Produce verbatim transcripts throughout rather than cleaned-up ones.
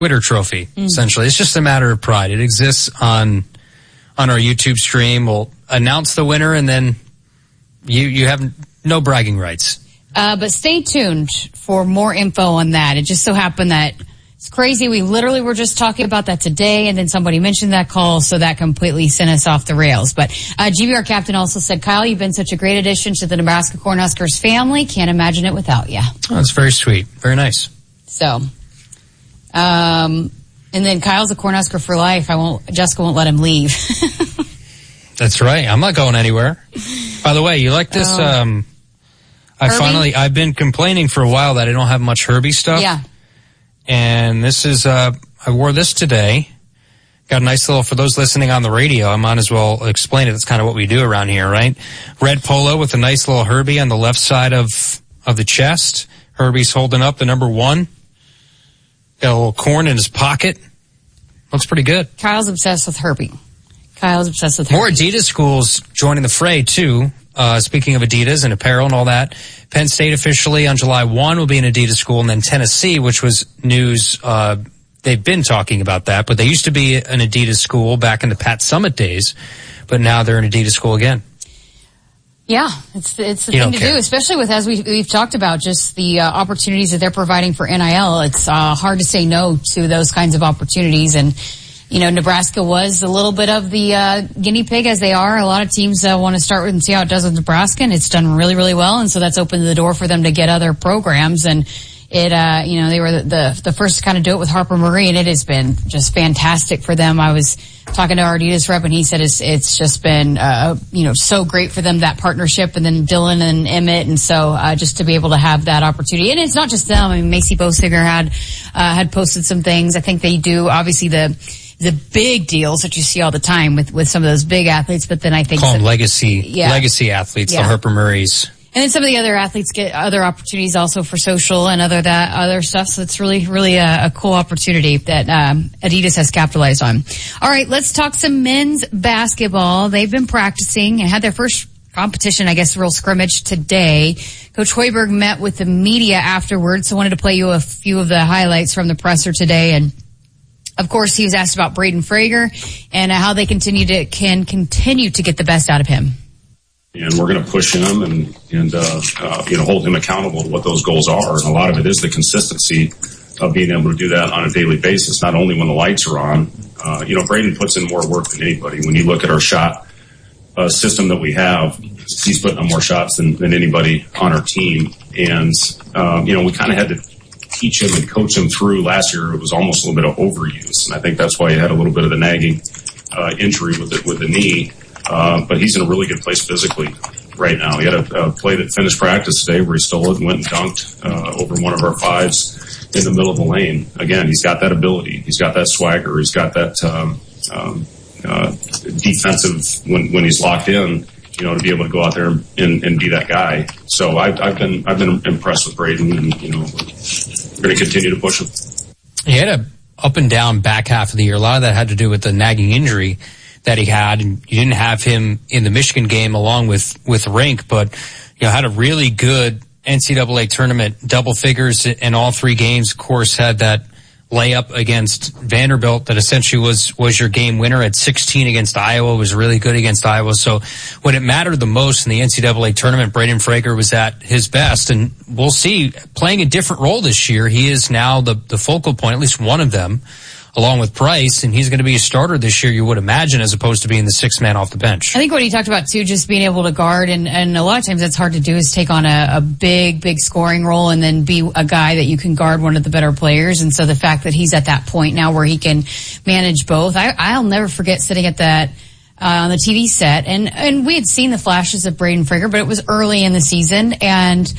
Twitter trophy, mm. essentially. It's just a matter of pride. It exists on on our YouTube stream. We'll announce the winner, and then you you have no bragging rights. Uh, but stay tuned for more info on that. It just so happened that it's crazy. We literally were just talking about that today, and then somebody mentioned that call, so that completely sent us off the rails. But uh, G V R captain also said, Kyle, you've been such a great addition to the Nebraska Cornhuskers family. Can't imagine it without you. Oh, that's very sweet. Very nice. So... Um, and then Kyle's a Cornhusker for life. I won't, Jessica won't let him leave. That's right. I'm not going anywhere. By the way, you like this? Oh. Um, I Herbie? finally, I've been complaining for a while that I don't have much Herbie stuff. Yeah. And this is, uh, I wore this today. Got a nice little, for those listening on the radio, I might as well explain it. That's kind of what we do around here, right? Red polo with a nice little Herbie on the left side of, of the chest. Herbie's holding up the number one. Got a little corn in his pocket. Looks pretty good. Kyle's obsessed with Herbie. Kyle's obsessed with Herbie. More Adidas schools joining the fray, too. Uh, speaking of Adidas and apparel and all that, Penn State officially on July first will be an Adidas school, and then Tennessee, which was news, uh, they've been talking about that, but they used to be an Adidas school back in the Pat Summitt days, but now they're an Adidas school again. Yeah, it's it's the you thing to care. do, especially with, as we, we've talked about, just the uh, opportunities that they're providing for N I L. It's uh, hard to say no to those kinds of opportunities. And, you know, Nebraska was a little bit of the uh, guinea pig, as they are. A lot of teams uh, want to start with and see how it does with Nebraska, and it's done really, really well. And so that's opened the door for them to get other programs. And it, uh, you know, they were the, the, the first to kind of do it with Harper Murray, and it has been just fantastic for them. I was talking to our Adidas rep, and he said it's, it's just been, uh, you know, so great for them, that partnership, and then Dylan and Emmett. And so, uh, just to be able to have that opportunity. And it's not just them. I mean, Macy Bosiger had, uh, had posted some things. I think they do, obviously, the, the big deals that you see all the time with, with some of those big athletes, but then I think call them some, legacy, yeah. legacy athletes, yeah. the Harper Murrays. And then some of the other athletes get other opportunities also for social and other that other stuff. So it's really, really a, a cool opportunity that um, Adidas has capitalized on. All right, let's talk some men's basketball. They've been practicing and had their first competition, I guess, real scrimmage today. Coach Hoiberg met with the media afterwards, so I wanted to play you a few of the highlights from the presser today. And of course, he was asked about Braden Frager and how they continue to can continue to get the best out of him. And we're going to push him and, and uh, uh, you know, hold him accountable to what those goals are. And a lot of it is the consistency of being able to do that on a daily basis, not only when the lights are on. Uh, you know, Braden puts in more work than anybody. When you look at our shot uh, system that we have, he's putting on more shots than, than anybody on our team. And, um, you know, we kind of had to teach him and coach him through. Last year, it was almost a little bit of overuse. And I think that's why he had a little bit of the nagging uh, injury with the, with the knee. Uh, but he's in a really good place physically right now. He had a, a play that finished practice today where he stole it and went and dunked uh, over one of our fives in the middle of the lane. Again, he's got that ability. He's got that swagger. He's got that um, um, uh, defensive when, when he's locked in, you know, to be able to go out there and, and be that guy. So I've, I've been I've been impressed with Braden, and, you know, we're going to continue to push him. He had a up and down back half of the year. A lot of that had to do with the nagging injury that he had, and you didn't have him in the Michigan game along with, with Rink, but, you know, had a really good N C double A tournament, double figures in all three games. Of course, had that layup against Vanderbilt that essentially was, was your game winner at sixteen against Iowa, was really good against Iowa. So when it mattered the most in the N C double A tournament, Braden Frager was at his best, and we'll see, playing a different role this year. He is now the, the focal point, at least one of them, along with Price, and he's going to be a starter this year, you would imagine, as opposed to being the sixth man off the bench. I think what he talked about, too, just being able to guard, and, and a lot of times that's hard to do, is take on a, a big, big scoring role and then be a guy that you can guard one of the better players. And so the fact that he's at that point now where he can manage both, I, I'll never forget sitting at that uh, on the T V set, and, and we had seen the flashes of Braden Frager, but it was early in the season, and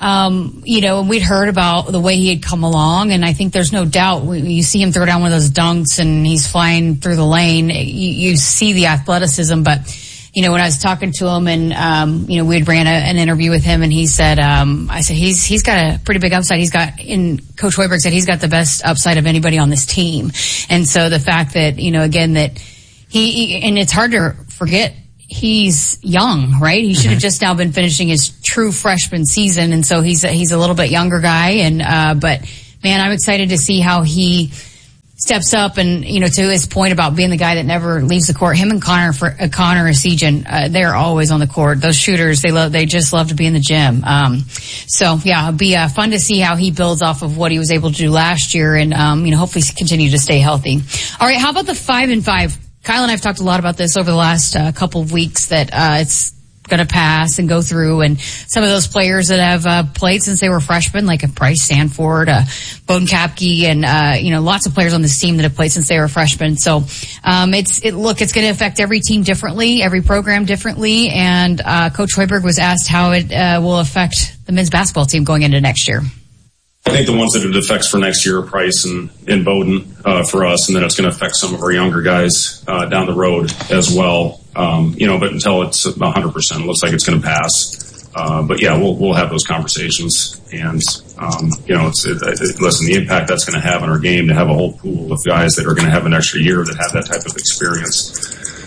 Um, you know, and we'd heard about the way he had come along, and I think there's no doubt when you see him throw down one of those dunks and he's flying through the lane, you, you see the athleticism. But, you know, when I was talking to him and, um, you know, we had ran a, an interview with him, and he said, um, I said, he's, he's got a pretty big upside. He's got, in Coach Hoiberg said he's got the best upside of anybody on this team. And so the fact that, you know, again, that he, he and it's hard to forget, he's young, right? He should have just now been finishing his true freshman season, and so he's a, he's a little bit younger guy. And uh, but man, I'm excited to see how he steps up, and you know, to his point about being the guy that never leaves the court, him and Connor for uh, Connor Essegian, uh, they're always on the court. Those shooters, they love, they just love to be in the gym. Um, so yeah, it'll be uh, fun to see how he builds off of what he was able to do last year, and um, you know, hopefully continue to stay healthy. All right, how about the five and five? Kyle and I have talked a lot about this over the last uh, couple of weeks, that uh, it's going to pass and go through, and some of those players that have uh, played since they were freshmen, like a Price Stanford, uh, Bowden Kapke, and uh, you know, lots of players on this team that have played since they were freshmen. So um, it's it look, it's going to affect every team differently, every program differently, and uh, Coach Hoiberg was asked how it uh, will affect the men's basketball team going into next year. I think the ones that it affects for next year are Price and, and Bowden uh, for us, and then it's going to affect some of our younger guys uh, down the road as well. Um, you know, but until it's one hundred percent, it looks like it's going to pass. Uh, but yeah, we'll we'll have those conversations, and um, you know, it's it, it, listen, the impact that's going to have on our game to have a whole pool of guys that are going to have an extra year that have that type of experience.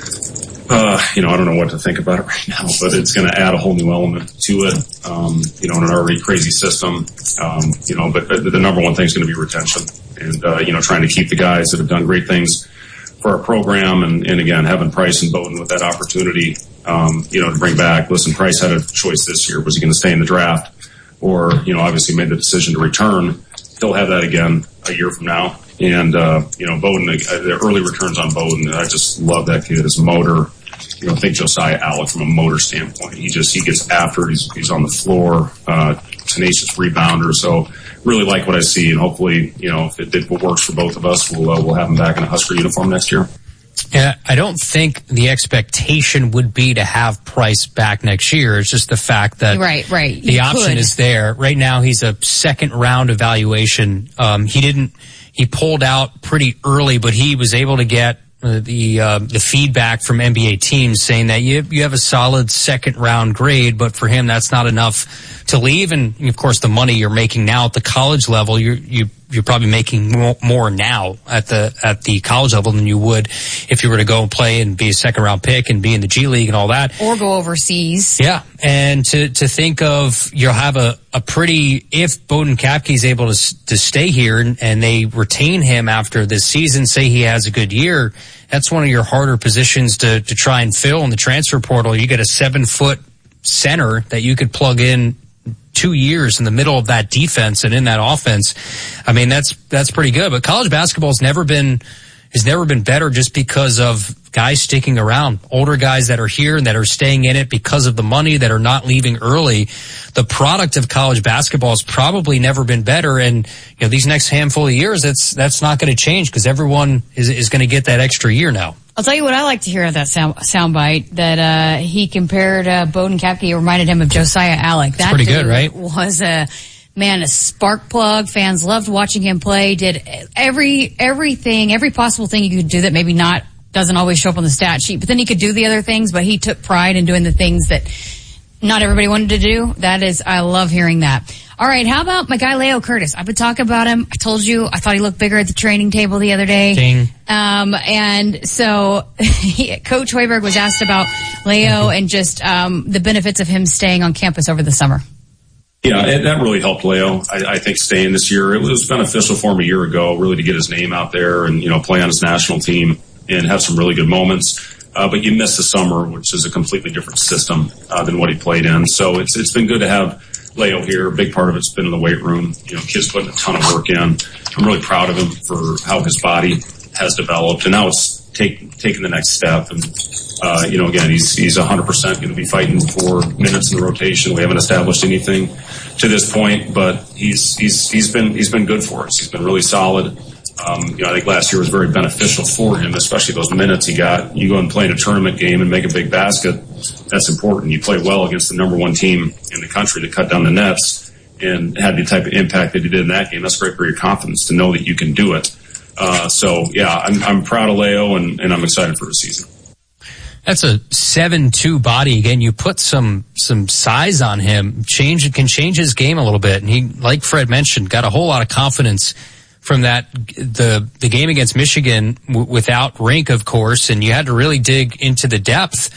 Uh, you know, I don't know what to think about it right now, but it's going to add a whole new element to it. Um, you know, in an already crazy system. Um, you know, but the, the number one thing is going to be retention, and uh, you know, trying to keep the guys that have done great things for our program, and, and again, having Price and Bowden with that opportunity, um, you know, to bring back. Listen, Price had a choice this year. Was he going to stay in the draft, or, you know, obviously made the decision to return? He'll have that again a year from now. And, uh, you know, Bowden, uh, the early returns on Bowden, I just love that kid. His motor, you know, think Josiah Alec from a motor standpoint. He just, he gets after it. He's, he's on the floor, uh, tenacious rebounder. So really like what I see, and hopefully, you know, if it, if it works for both of us, we'll, uh, we'll have him back in a Husker uniform next year. Yeah, I don't think the expectation would be to have Price back next year. It's just the fact that right, right. the you option could. is there. Right now, he's a second round evaluation. Um, he didn't, he pulled out pretty early, but he was able to get uh, the uh, the feedback from N B A teams saying that you you have a solid second round grade, but for him that's not enough to leave. And of course, the money you're making now at the college level, you're you you're probably making more, more now at the at the college level than you would if you were to go and play and be a second round pick and be in the G League and all that, or go overseas. Yeah, and to to think of you'll have a a pretty, if Bowden Kapke is able to to stay here and, and they retain him after this season, say he has a good year, that's one of your harder positions to to try and fill in the transfer portal. You get a seven foot center that you could plug in two years in the middle of that defense and in that offense. I mean, that's that's pretty good. But college basketball has never been has never been better just because of guys sticking around, older guys that are here and that are staying in it because of the money, that are not leaving early. The product of college basketball has probably never been better. And you know, these next handful of years, that's that's not going to change because everyone is is going to get that extra year now. I'll tell you what I like to hear of that sound soundbite, that uh he compared uh, Bowden Kapke, reminded him of Josiah Alec. That pretty good, right? Was a man, a spark plug. Fans loved watching him play. Did every everything, every possible thing you could do that maybe not doesn't always show up on the stat sheet. But then he could do the other things. But he took pride in doing the things that not everybody wanted to do. That is, I love hearing that. All right, how about my guy Leo Curtis? I've been talking about him. I told you I thought he looked bigger at the training table the other day. Ding. Um, and so he, Coach Hoiberg was asked about Leo and just um, the benefits of him staying on campus over the summer. Yeah, it, that really helped Leo. I, I think staying this year, it was beneficial for him a year ago, really to get his name out there and, you know, play on his national team and have some really good moments. Uh, but you miss the summer, which is a completely different system uh, than what he played in. So it's it's been good to have Leo here. A big part of it's been in the weight room. You know, kids putting a ton of work in. I'm really proud of him for how his body has developed, and now it's take, taking the next step. And uh, you know, again, he's he's one hundred percent going to be fighting for minutes in the rotation. We haven't established anything to this point, but he's he's he's been he's been good for us. He's been really solid. Um, you know, I think last year was very beneficial for him, especially those minutes he got. You go and play in a tournament game and make a big basket. That's important. You play well against the number one team in the country to cut down the nets and had the type of impact that he did in that game. That's great for your confidence to know that you can do it. Uh, so yeah, I'm, I'm proud of Leo and, and I'm excited for the season. That's a seven two body. Again, you put some some size on him, change can change his game a little bit. And he, like Fred mentioned, got a whole lot of confidence from that, the the game against Michigan w- without Rink, of course, and you had to really dig into the depth.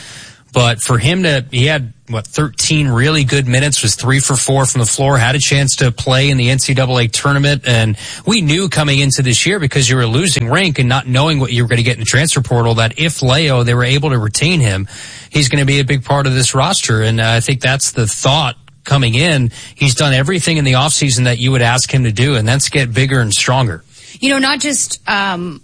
But for him to, he had, what, thirteen really good minutes, was three for four from the floor, had a chance to play in the N C double A tournament. And we knew coming into this year, because you were losing rank and not knowing what you were going to get in the transfer portal, that if Leo, they were able to retain him, he's going to be a big part of this roster. And uh, I think that's the thought coming in. He's done everything in the offseason that you would ask him to do, and that's get bigger and stronger. You know, not just um,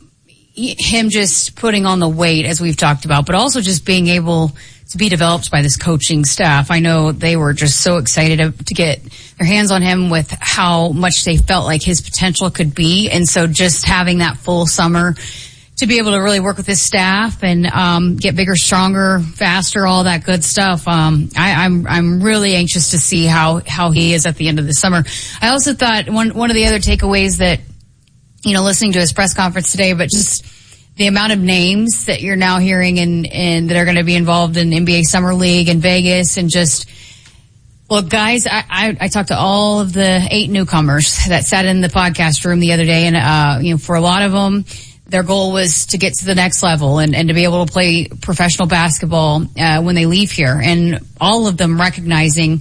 him just putting on the weight, as we've talked about, but also just being able to be developed by this coaching staff. I know they were just so excited to, to get their hands on him with how much they felt like his potential could be. And so just having that full summer to be able to really work with his staff and um, get bigger, stronger, faster, all that good stuff. Um, I, I'm I'm really anxious to see how, how he is at the end of the summer. I also thought one one of the other takeaways that, you know, listening to his press conference today, but just the amount of names that you're now hearing and, and that are going to be involved in N B A Summer League in Vegas, and just, well, guys, I, I, I talked to all of the eight newcomers that sat in the podcast room the other day, and, uh, you know, for a lot of them, their goal was to get to the next level and, and to be able to play professional basketball, uh, when they leave here. And all of them recognizing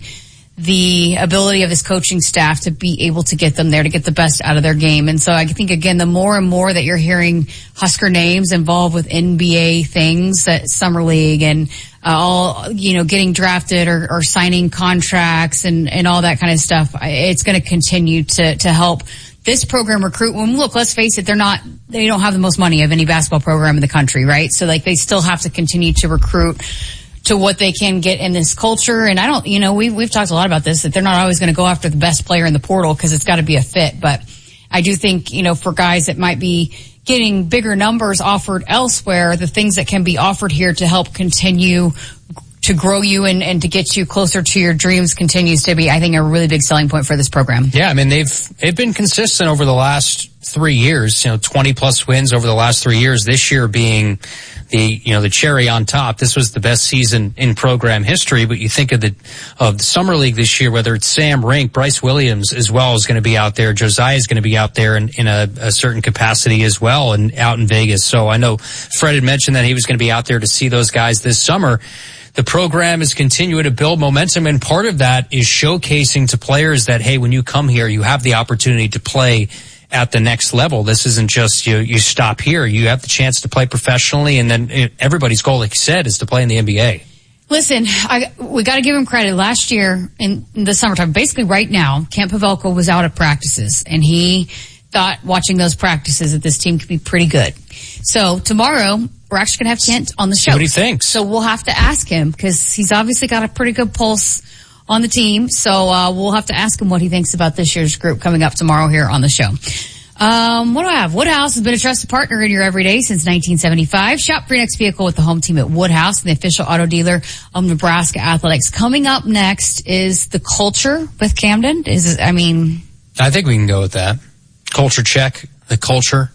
the ability of his coaching staff to be able to get them there, to get the best out of their game. And so I think, again, the more and more that you're hearing Husker names involved with N B A things, that Summer League and uh, all, you know, getting drafted or, or signing contracts and, and all that kind of stuff, it's going to continue to, to help this program recruit. When look, let's face it, they're not, they don't have the most money of any basketball program in the country, right? So like they still have to continue to recruit to what they can get in this culture. And I don't, you know, we've, we've talked a lot about this, that they're not always going to go after the best player in the portal because it's got to be a fit. But I do think, you know, for guys that might be getting bigger numbers offered elsewhere, the things that can be offered here to help continue to grow you and, and to get you closer to your dreams continues to be, I think, a really big selling point for this program. Yeah, I mean, they've, they've been consistent over the last three years, you know, twenty plus wins over the last three years, this year being the, you know, the cherry on top. This was the best season in program history, but you think of the, of the Summer League this year, whether it's Sam Rink, Bryce Williams as well is going to be out there. Josiah is going to be out there in, in a, a certain capacity as well and out in Vegas. So I know Fred had mentioned that he was going to be out there to see those guys this summer. The program is continuing to build momentum, and part of that is showcasing to players that, hey, when you come here, you have the opportunity to play at the next level. This isn't just you, you stop here. You have the chance to play professionally, and then it, everybody's goal, like you said, is to play in the N B A. Listen, I, we got to give him credit. Last year in the summertime, basically right now, Kent Pavelko was out of practices, and he thought watching those practices that this team could be pretty good. So tomorrow, we're actually going to have Kent on the show. What do you think? So we'll have to ask him because he's obviously got a pretty good pulse on the team. So uh, we'll have to ask him what he thinks about this year's group coming up tomorrow here on the show. Um, what do I have? Woodhouse has been a trusted partner in your everyday since nineteen seventy-five. Shop for your next vehicle with the home team at Woodhouse, the official auto dealer of Nebraska Athletics. Coming up next is the culture with Camden. Is I mean, I think we can go with that. Culture check. The culture.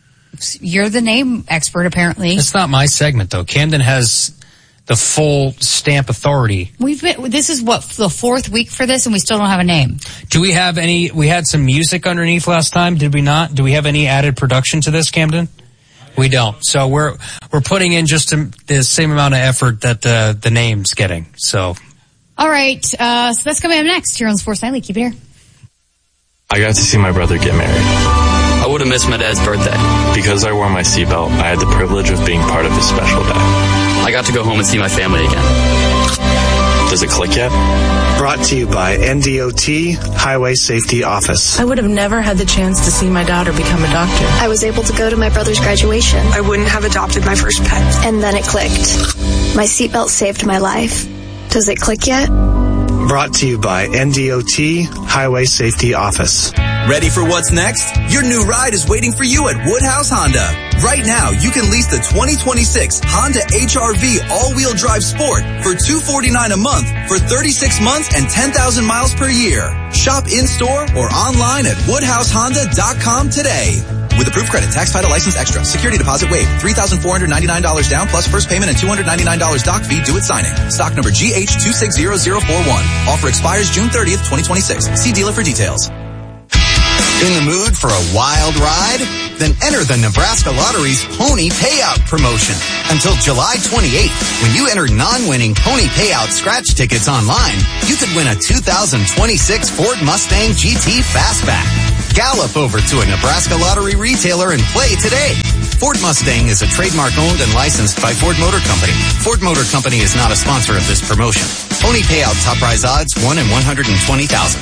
You're the name expert, apparently. It's not my segment, though. Camden has the full stamp authority. We've been, this is what, the fourth week for this, and we still don't have a name. Do we have any, we had some music underneath last time, did we not? Do we have any added production to this, Camden? We don't. So we're, we're putting in just a, the same amount of effort that uh, the name's getting, so. All right, uh, so that's coming up next here on Sports Nightly. Keep it here. I got to see my brother get married. I would have missed my dad's birthday. Because I wore my seatbelt, I had the privilege of being part of his special day. I got to go home and see my family again. Does it click yet? Brought to you by N D O T Highway Safety Office. I would have never had the chance to see my daughter become a doctor. I was able to go to my brother's graduation. I wouldn't have adopted my first pet. And then it clicked. My seatbelt saved my life. Does it click yet? Brought to you by N D O T Highway Safety Office. Ready for what's next? Your new ride is waiting for you at Woodhouse Honda. Right now, you can lease the twenty twenty-six Honda H R V all-wheel drive Sport for two hundred forty-nine dollars a month for thirty-six months and ten thousand miles per year. Shop in-store or online at woodhouse honda dot com today. With approved credit, tax, title, license extra, security deposit waived, three thousand four hundred ninety-nine dollars down plus first payment and two hundred ninety-nine dollars doc fee due at signing. Stock number G H two six zero zero four one. Offer expires June thirtieth, twenty twenty-six. See dealer for details. In the mood for a wild ride? Then enter the Nebraska Lottery's Pony Payout promotion until July twenty-eighth. When you enter non-winning Pony Payout scratch tickets online, you could win a two thousand twenty-six Ford Mustang G T Fastback. Gallop over to a Nebraska Lottery retailer and play today. Ford Mustang is a trademark owned and licensed by Ford Motor Company. Ford Motor Company is not a sponsor of this promotion. Pony Payout top prize odds one in one hundred twenty thousand.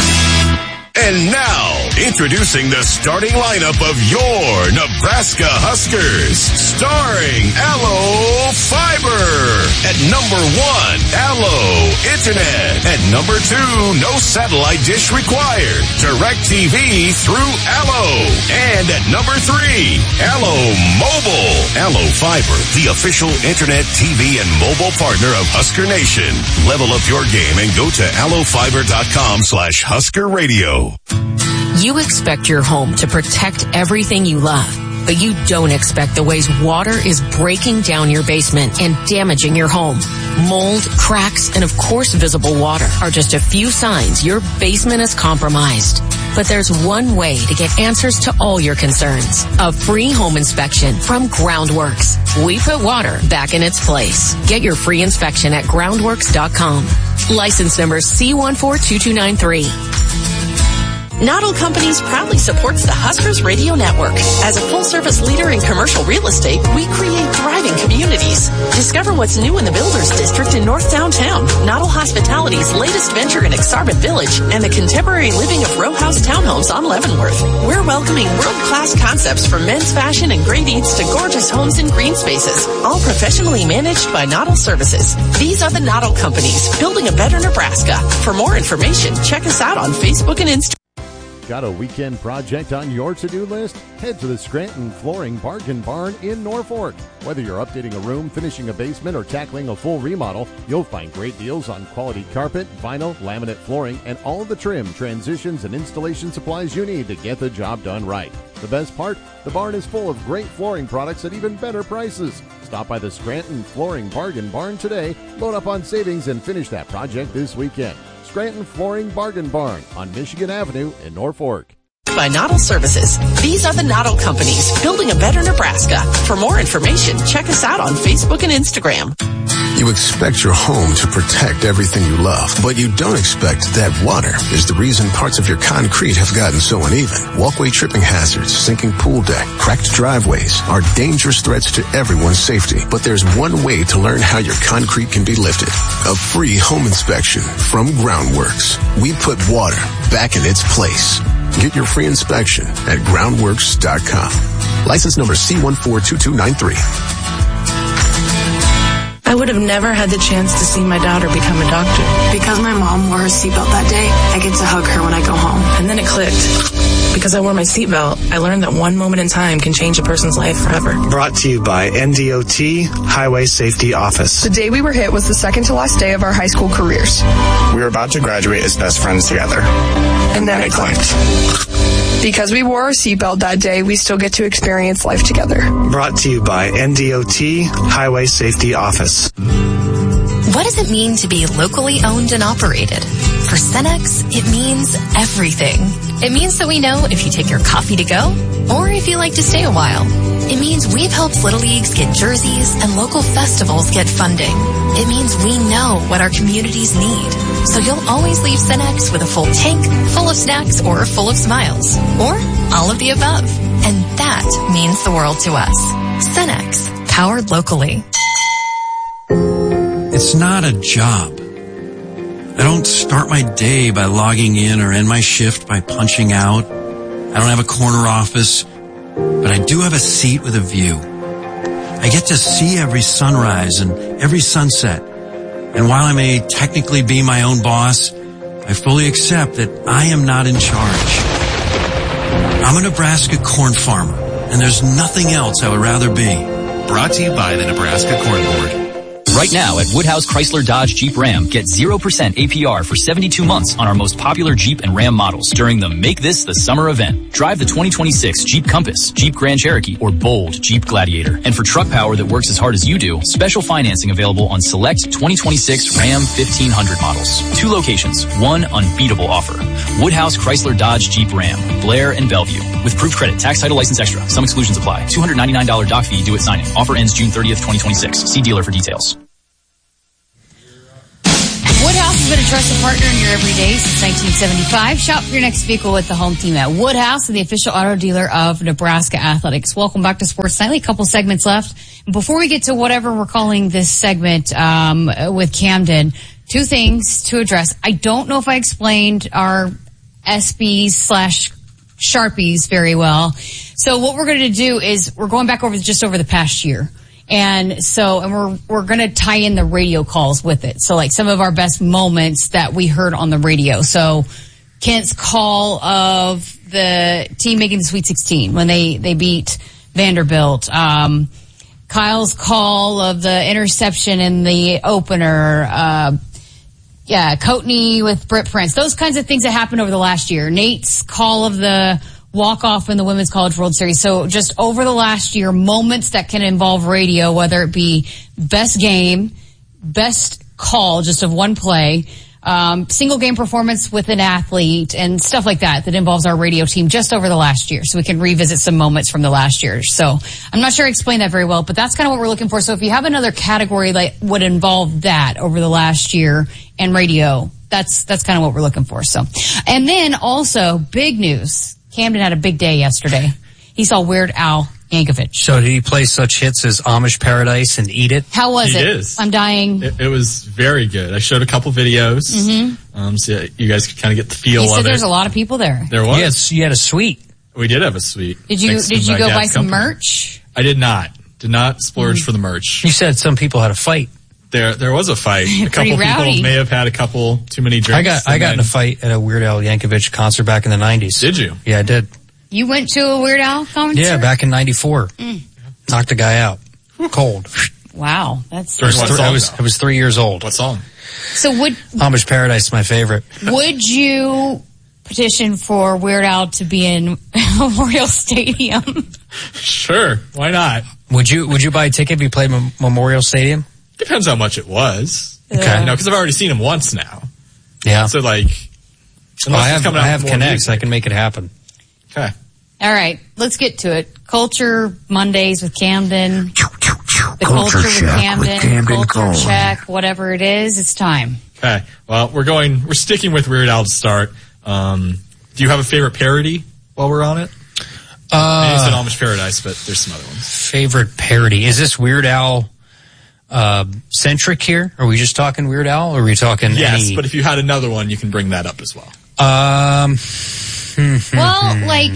And now, introducing the starting lineup of your Nebraska Huskers. Starring Allo Fiber. At number one, Allo Internet. At number two, no satellite dish required. DirecTV through Allo. And at number three, Allo Mobile. Allo Fiber, the official internet, T V, and mobile partner of Husker Nation. Level up your game and go to allofiber.com slash Husker Radio. You expect your home to protect everything you love, but you don't expect the ways water is breaking down your basement and damaging your home. Mold, cracks, and of course visible water are just a few signs your basement is compromised. But there's one way to get answers to all your concerns. A free home inspection from Groundworks. We put water back in its place. Get your free inspection at groundworks dot com. License number C one four two two nine three. Noddle Companies proudly supports the Huskers Radio Network. As a full-service leader in commercial real estate, we create thriving communities. Discover what's new in the Builders District in North Downtown, Noddle Hospitality's latest venture in Exarban Village, and the contemporary living of row house townhomes on Leavenworth. We're welcoming world-class concepts from men's fashion and great eats to gorgeous homes and green spaces, all professionally managed by Noddle Services. These are the Noddle Companies, building a better Nebraska. For more information, check us out on Facebook and Instagram. Got a weekend project on your to-do list? Head to the Scranton Flooring Bargain Barn in Norfolk. Whether you're updating a room, finishing a basement, or tackling a full remodel, you'll find great deals on quality carpet, vinyl, laminate flooring, and all the trim, transitions, and installation supplies you need to get the job done right. The best part? The barn is full of great flooring products at even better prices. Stop by the Scranton Flooring Bargain Barn today, load up on savings, and finish that project this weekend. Scranton Flooring Bargain Barn on Michigan Avenue in Norfolk. By Noddle Services. These are the Noddle Companies, building a better Nebraska. For more information, check us out on Facebook and Instagram. You expect your home to protect everything you love, but you don't expect that water is the reason parts of your concrete have gotten so uneven. Walkway tripping hazards, sinking pool deck, cracked driveways are dangerous threats to everyone's safety. But there's one way to learn how your concrete can be lifted. A free home inspection from Groundworks. We put water back in its place. Get your free inspection at groundworks dot com. License number C one four two two nine three. I would have never had the chance to see my daughter become a doctor. Because my mom wore her seatbelt that day, I get to hug her when I go home. And then it clicked. Because I wore my seatbelt, I learned that one moment in time can change a person's life forever. Brought to you by N D O T Highway Safety Office. The day we were hit was the second to last day of our high school careers. We were about to graduate as best friends together. And then it clicked. Because we wore our seatbelt that day, we still get to experience life together. Brought to you by N D O T Highway Safety Office. What does it mean to be locally owned and operated? For Cenex, it means everything. It means that we know if you take your coffee to go or if you like to stay a while. It means we've helped Little Leagues get jerseys and local festivals get funding. It means we know what our communities need. So you'll always leave Cenex with a full tank, full of snacks, or full of smiles. Or all of the above. And that means the world to us. Cenex, powered locally. It's not a job. I don't start my day by logging in or end my shift by punching out. I don't have a corner office, but I do have a seat with a view. I get to see every sunrise and every sunset. And while I may technically be my own boss, I fully accept that I am not in charge. I'm a Nebraska corn farmer, and there's nothing else I would rather be. Brought to you by the Nebraska Corn Board. Right now at Woodhouse Chrysler Dodge Jeep Ram, get zero percent A P R for seventy-two months on our most popular Jeep and Ram models during the Make This the Summer event. Drive the twenty twenty-six Jeep Compass, Jeep Grand Cherokee, or bold Jeep Gladiator. And for truck power that works as hard as you do, special financing available on select twenty twenty-six Ram fifteen hundred models. Two locations, one unbeatable offer. Woodhouse Chrysler Dodge Jeep Ram, Blair and Bellevue. With proof credit, tax, title, license extra. Some exclusions apply. two hundred ninety-nine dollars doc fee due at signing. Offer ends June thirtieth, twenty twenty-six. See dealer for details. Woodhouse has been a trusted partner in your everyday since nineteen seventy-five. Shop for your next vehicle with the home team at Woodhouse, the official auto dealer of Nebraska Athletics. Welcome back to Sports Nightly. A couple segments left. Before we get to whatever we're calling this segment um, with Camden, two things to address. I don't know if I explained our S Bs slash Sharpies very well. So what we're going to do is we're going back over just over the past year. And so, and we're, we're gonna tie in the radio calls with it. So like some of our best moments that we heard on the radio. So Kent's call of the team making the Sweet sixteen when they, they beat Vanderbilt. Um, Kyle's call of the interception in the opener. Uh, yeah, Coatney with Britt Prince. Those kinds of things that happened over the last year. Nate's call of the walk-off in the Women's College World Series. So just over the last year, moments that can involve radio, whether it be best game, best call just of one play, um, single game performance with an athlete, and stuff like that that involves our radio team just over the last year. So we can revisit some moments from the last year. So I'm not sure I explained that very well, but that's kind of what we're looking for. So if you have another category that would involve that over the last year and radio, that's, that's kind of what we're looking for. So, and then also big news. Camden had a big day yesterday. He saw Weird Al Yankovic. So did he play such hits as Amish Paradise and Eat It? How was he it? Is. I'm dying. It, it was very good. I showed a couple videos, mm-hmm. um, so you guys could kind of get the feel he of it. said there's a lot of people there. There was. Yes, you had a suite. We did have a suite. Did you Did you go buy some company. merch? I did not. Did not splurge mm. for the merch. You said some people had a fight. There, there was a fight. A couple rowdy. people may have had a couple too many drinks. I got, I got in a fight at a Weird Al Yankovic concert back in the nineties. Did you? Yeah, I did. You went to a Weird Al concert? Yeah, back in ninety-four. Mm. Knocked a guy out. Cold. Wow, that's. During what song, I was, I was three years old. What song? So would Amish Paradise is my favorite. Would you petition for Weird Al to be in Memorial Stadium? Sure, why not? Would you Would you buy a ticket if you played Mem- Memorial Stadium? Depends how much it was. Okay, you know, because I've already seen him once now. Yeah. So like, well, I have I have connects. I can make it happen. Okay. All right, let's get to it. Culture Mondays with Camden. The Culture culture check with Camden. with Camden culture Cole. check, whatever it is, it's time. Okay. Well, we're going. We're sticking with Weird Al to start. Um, do you have a favorite parody while we're on it? Uh, Maybe it's an Amish Paradise, but there's some other ones. Favorite parody? Is this Weird Al uh, centric here? Are we just talking Weird Al, or are we talking? Yes, any... but if you had another one, you can bring that up as well. Um. Well, like,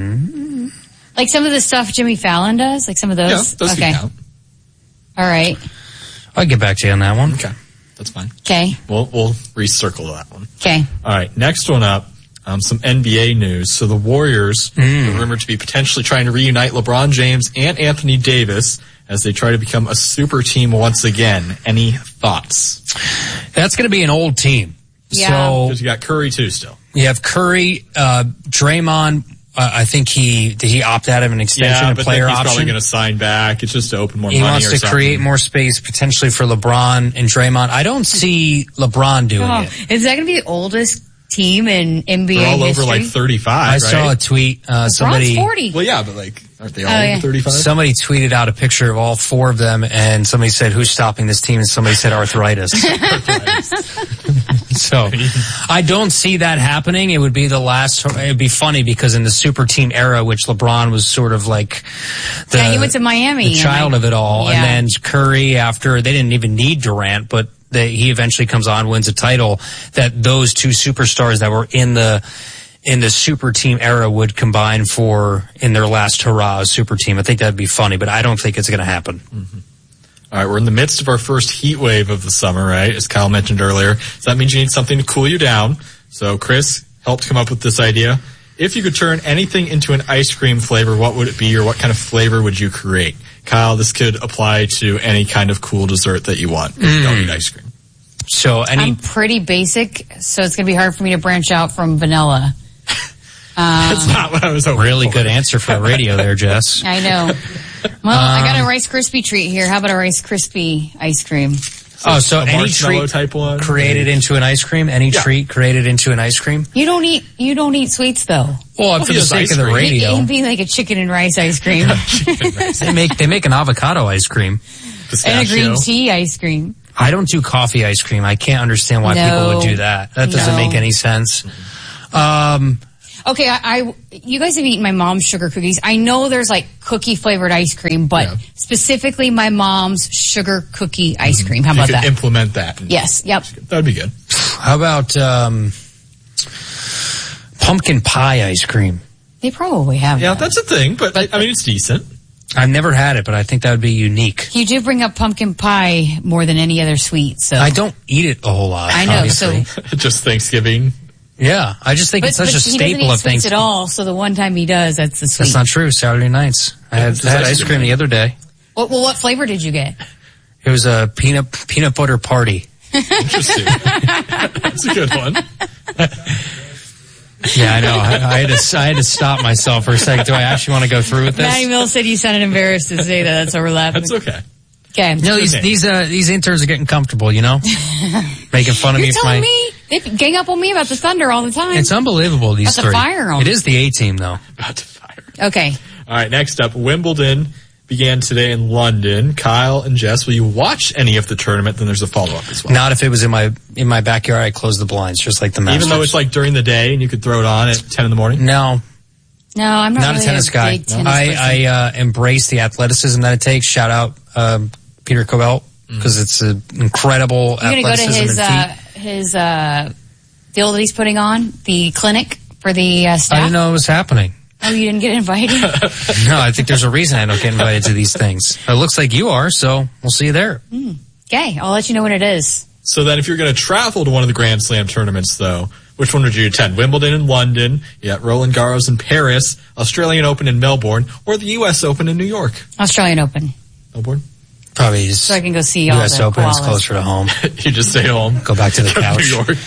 like some of the stuff Jimmy Fallon does, like some of those. Yeah, those okay. can count. All right. I'll get back to you on that one. Okay, that's fine. Okay. We'll we'll recircle that one. Okay. All right. Next one up. Um, some N B A news. So the Warriors mm. are rumored to be potentially trying to reunite LeBron James and Anthony Davis as they try to become a super team once again. Any thoughts? That's going to be an old team. Yeah. So because you got Curry too still. You have Curry, uh, Draymond. Uh, I think he did he opt out of an extension yeah, and but player then he's option. probably going to sign back. It's just to open more he money. He wants or to something. create more space potentially for LeBron and Draymond. I don't see LeBron doing Oh, it. is that going to be the oldest team in N B A They're all history? over like thirty-five. I right? saw a tweet. Uh, somebody forty. Well, yeah, but like, aren't they all Oh, over yeah. thirty-five? Somebody tweeted out a picture of all four of them, and somebody said, "Who's stopping this team?" And somebody said, "Arthritis." So, I don't see that happening. It would be the last. It would be funny because in the super team era, which LeBron was sort of like the, Yeah, he went to Miami. the child of it all, Yeah. and then Curry after they didn't even need Durant, but they, he eventually comes on, wins a title. That those two superstars that were in the in the super team era would combine for in their last hurrah super team. I think that'd be funny, but I don't think it's going to happen. Mm-hmm. All right, we're in the midst of our first heat wave of the summer, right? As Kyle mentioned earlier. So that means you need something to cool you down. So Chris helped come up with this idea. if you could turn anything into an ice cream flavor, what would it be, or what kind of flavor would you create? Kyle, this could apply to any kind of cool dessert that you want. Mm. You don't eat ice cream. So any I'm pretty basic, so it's going to be hard for me to branch out from vanilla. Um, That's not what I was hoping Really for. good answer for a radio there, Jess. I know. Well, um, I got a Rice Krispie treat here. How about a Rice Krispie ice cream? Oh, so a any treat type one created into an ice cream? Any yeah. treat created into an ice cream? You don't eat. You don't eat sweets though. Well, well for the sake of the radio, it'd be like a chicken and rice ice cream. they make they make an avocado ice cream, Pistachio. And a green tea ice cream. I don't do coffee ice cream. I can't understand why no. people would do that. That doesn't no. make any sense. Um, okay, I, I you guys have eaten my mom's sugar cookies. I know there's like cookie flavored ice cream, but yeah. specifically my mom's sugar cookie ice cream. How you about could that? Implement that. Yes. Yep. That'd be good. How about um, pumpkin pie ice cream? They probably have. Yeah, that. that's a thing, but I mean it's decent. I've never had it, but I think that would be unique. You do bring up pumpkin pie more than any other sweet, so I don't eat it a whole lot. I know, obviously. so just Thanksgiving. Yeah, I just think but, it's such but a he staple doesn't eat of Thanksgiving. at all. So the one time he does, that's the sweet. That's not true. Saturday nights, I had, I had ice cream the other day. Well, well, what flavor did you get? It was a peanut peanut butter party. Interesting. That's a good one. Yeah, I know. I, I had to I had to stop myself for a second. Do I actually want to go through with this? Matty Mills said you sounded embarrassed to say that. That's overlapping. That's okay. Okay. No, these okay. these uh, these interns are getting comfortable, you know, making fun of You're me for telling my. me they gang up on me about the Thunder all the time. It's unbelievable. These About to three. fire 'em. It is the A team though. About to fire. Okay. All right. Next up, Wimbledon began today in London. Kyle and Jess, will you watch any of the tournament? Then there's a follow up as well. Not if it was in my in my backyard. I closed the blinds, just like the Masters. Even though it's like during the day and you could throw it on at ten in the morning. No. No, I'm not, not really a tennis a guy. Big tennis I, person. I uh, embrace the athleticism that it takes. Shout out um, Peter Cobell because mm. it's an incredible You're gonna athleticism go to his and uh, his uh, deal that he's putting on, the clinic for the uh, staff. I didn't know it was happening. Oh, you didn't get invited? No, I think there's a reason I don't get invited to these things. It looks like you are, so we'll see you there. Mm. Okay, I'll let you know when it is. So then if you're going to travel to one of the Grand Slam tournaments, though, which one would you attend? Wimbledon in London, you got Roland Garros in Paris, Australian Open in Melbourne, or the U S Open in New York? Australian Open. Melbourne? Probably just so I can go see all U S the Open is koalas. closer to home. You just stay home. Go back to the couch. New York.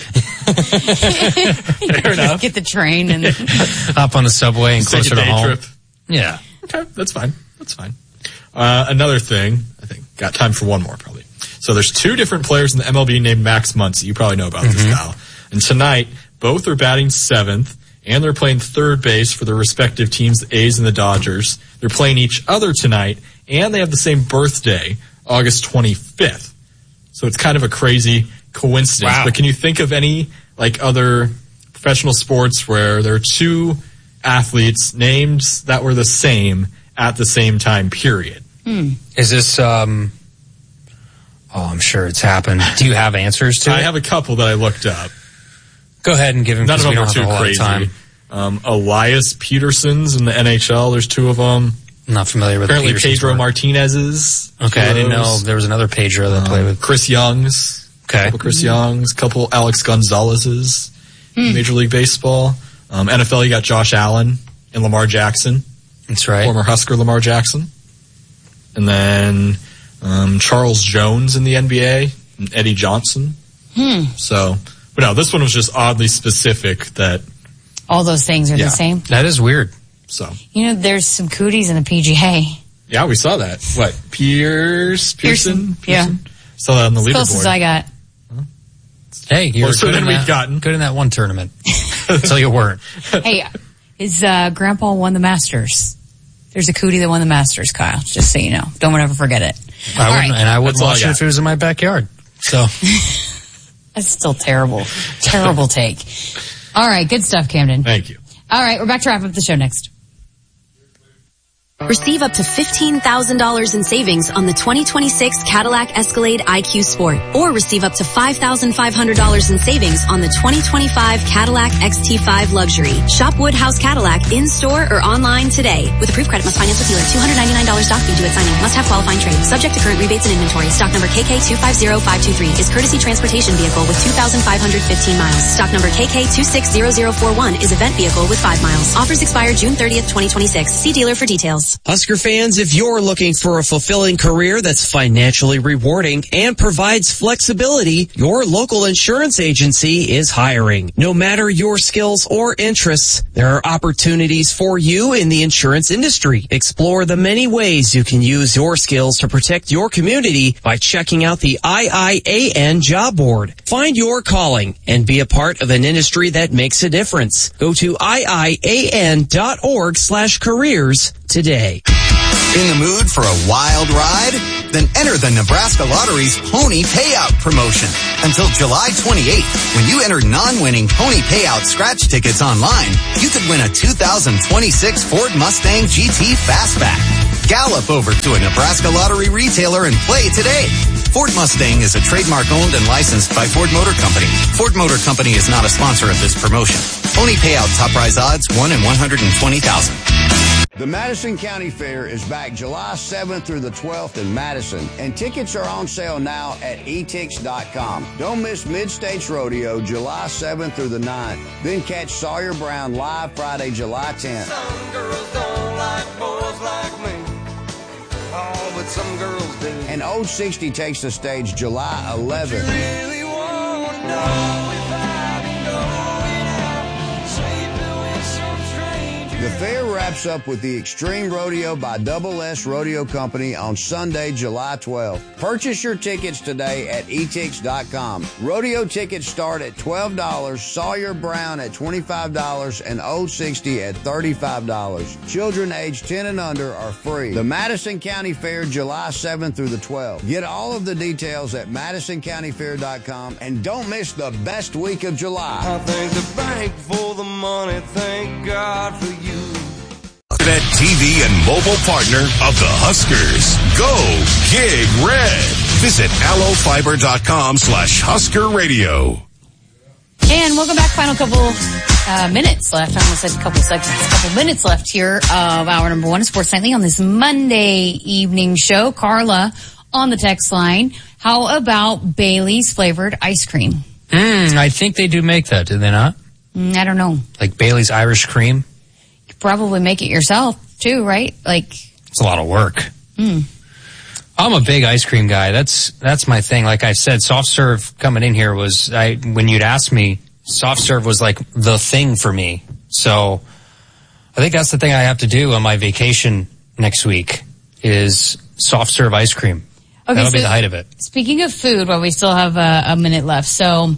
Fair enough. Get the train and hop on the subway and Take closer a to day home. Trip. Yeah. Okay, that's fine. That's fine. Uh, another thing, I think, got time for one more probably. So there's two different players in the M L B named Max Muncy. You probably know about mm-hmm. this, Kyle. And tonight, both are batting seventh, and they're playing third base for their respective teams, the A's and the Dodgers. They're playing each other tonight, and they have the same birthday, August twenty-fifth. So it's kind of a crazy coincidence. Wow. But can you think of any like other professional sports where there are two athletes named that were the same at the same time, period? Hmm. Is this, um, oh, I'm sure it's happened. Do you have answers to I it? have a couple that I looked up. Go ahead and give him. None of we them don't are have a too whole crazy. lot of time. Um, Elias Peterson's in the N H L. There's two of them. I'm not familiar with Apparently the Pedro work. Martinez's. Okay, I didn't know there was another Pedro that um, played with. Chris Young's. Okay. Couple Chris Young's. Couple Alex Gonzalez's. Hmm. in Major League Baseball. Um, N F L, you got Josh Allen and Lamar Jackson. That's right. Former Husker Lamar Jackson. And then um, Charles Jones in the N B A. And Eddie Johnson. Hmm. So, but no, this one was just oddly specific that. All those things are Yeah. the same. That is weird. So. You know, there's some cooties in the P G A. Yeah, we saw that. What? Pierce? Pearson? Pearson, yeah. Saw that on the As leaderboard. close as I got. Hey, you were Closer good than in we've that, gotten. good in that one tournament. Until you weren't. Hey, his uh, grandpa won the Masters. There's a cootie that won the Masters, Kyle. Just so you know. Don't ever forget it. I All wouldn't, right. and I wouldn't That's all I watch it got. if it was in my backyard. So. That's still terrible. Terrible take. All right, good stuff, Camden. Thank you. All right, we're back to wrap up the show next. Receive up to fifteen thousand dollars in savings on the twenty twenty-six Cadillac Escalade I Q Sport, or receive up to five thousand five hundred dollars in savings on the twenty twenty-five Cadillac X T five Luxury. Shop Woodhouse Cadillac in-store or online today. With approved credit, must finance with dealer. two hundred ninety-nine dollars stock fee due at signing. Must have qualifying trade. Subject to current rebates and inventory. Stock number K K two five zero five two three is courtesy transportation vehicle with two thousand five hundred fifteen miles. Stock number K K two six zero zero four one is event vehicle with five miles. Offers expire June thirtieth, twenty twenty-six. See dealer for details. Husker fans, if you're looking for a fulfilling career that's financially rewarding and provides flexibility, your local insurance agency is hiring. No matter your skills or interests, there are opportunities for you in the insurance industry. Explore the many ways you can use your skills to protect your community by checking out the I I A N job board. Find your calling and be a part of an industry that makes a difference. Go to I I A N dot org slash careers today. In the mood for a wild ride? Then enter the Nebraska Lottery's Pony Payout promotion. Until July twenty-eighth, when you enter non-winning Pony Payout scratch tickets online, you could win a two thousand twenty-six Ford Mustang G T Fastback. Gallop over to a Nebraska Lottery retailer and play today. Ford Mustang is a trademark owned and licensed by Ford Motor Company. Ford Motor Company is not a sponsor of this promotion. Pony Payout top prize odds one in one hundred twenty thousand. The Madison County Fair is back July seventh through the twelfth in Madison, and tickets are on sale now at e tix dot com. Don't miss Mid-States Rodeo July seventh through the ninth. Then catch Sawyer Brown live Friday, July tenth. Some girls don't like boys like me. Oh, but some girls do. And Old sixty takes the stage July eleventh. You really want to know if I've been going out, sleeping with some stranger. The fair wraps up with the Extreme Rodeo by Double S Rodeo Company on Sunday, July twelfth. Purchase your tickets today at e tix dot com. Rodeo tickets start at twelve dollars, Sawyer Brown at twenty-five dollars, and Old sixty at thirty-five dollars. Children aged ten and under are free. The Madison County Fair, July seventh through the twelfth. Get all of the details at madison county fair dot com, and don't miss the best week of July. I thank the bank for the money, thank God for you. Internet T V and mobile partner of the Huskers. Go Gig Red. Visit allofiber.com slash Husker Radio. And welcome back. Final couple uh, minutes left. I almost said a couple seconds. A couple minutes left here of hour number one of Sports Nightly on this Monday evening show. Carla on the text line. How about Bailey's flavored ice cream? Mm, I think they do make that, do they not? Mm, I don't know. Like Bailey's Irish cream? You probably make it yourself too, right? Like it's a lot of work. Mm. I'm a big ice cream guy. That's that's my thing. Like I said, soft serve coming in here was I when you'd ask me, soft serve was like the thing for me. So I think that's the thing I have to do on my vacation next week is soft serve ice cream. Okay, That'll so be the height of it. Speaking of food, while we still have a, a minute left, so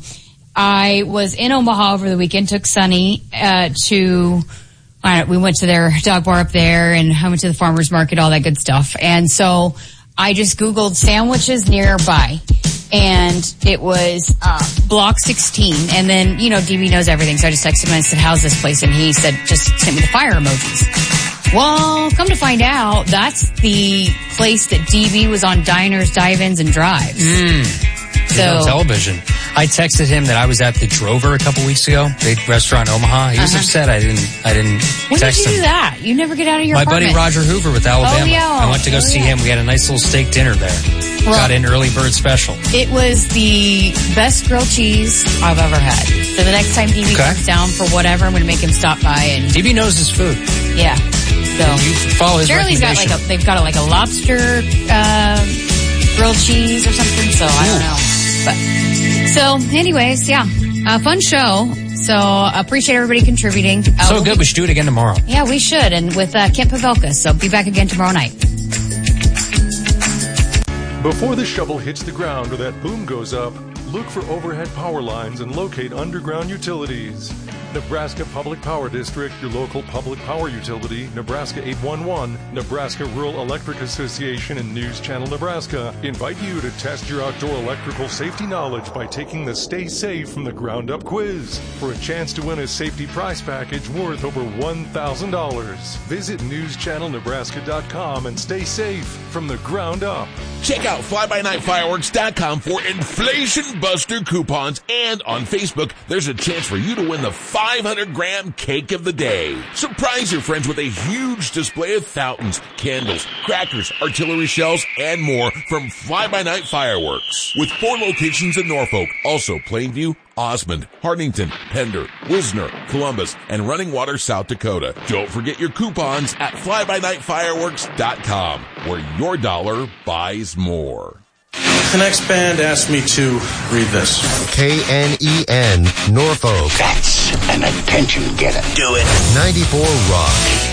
I was in Omaha over the weekend. Took Sunny uh, to. All right, we went to their dog bar up there, and I went to the farmer's market, all that good stuff. And so I just Googled sandwiches nearby, and it was uh, Block sixteen. And then, you know, D B knows everything, so I just texted him and I said, how's this place? And he said, just sent me the fire emojis. Well, come to find out, that's the place that D B was on Diners, Dive-Ins, and Drives. Mm. So, on television. I texted him that I was at the Drover a couple weeks ago, big restaurant in Omaha. He was Uh-huh. upset I didn't I didn't when text did you him. do that? You never get out of your My apartment. buddy Roger Hoover with Alabama. Oh, yeah. I went to go Oh, see yeah. him. We had a nice little steak dinner there. Well, Got in early bird special. It was the best grilled cheese I've ever had. So the next time D B Okay. comes down for whatever, I'm going to make him stop by and D B knows his food. yeah. So You follow his Shirley's got like recommendation. a they've got a, like a lobster uh, grilled cheese or something. So I don't know. But so, anyways, yeah, a fun show. So appreciate everybody contributing. Uh, So we'll good. be- We should do it again tomorrow. Yeah, we should, and with uh, Kent Pavelka. So be back again tomorrow night. Before the shovel hits the ground or that boom goes up, look for overhead power lines and locate underground utilities. Nebraska Public Power District, your local public power utility, Nebraska eight one one, Nebraska Rural Electric Association, and News Channel Nebraska invite you to test your outdoor electrical safety knowledge by taking the Stay Safe from the Ground Up quiz for a chance to win a safety prize package worth over one thousand dollars. Visit news channel nebraska dot com and stay safe from the ground up. Check out fly by night fireworks dot com for Inflation Buster coupons, and on Facebook, there's a chance for you to win the five hundred gram cake of the day. Surprise your friends with a huge display of fountains, candles, crackers, artillery shells, and more from Fly By Night Fireworks. With four locations in Norfolk, also Plainview, Osmond, Hartington, Pender, Wisner, Columbus, and Running Water, South Dakota. Don't forget your coupons at fly by night fireworks dot com, where your dollar buys more. The next band asked me to read this. K N E N, Norfolk. That's an attention getter. Do it. ninety-four Rock.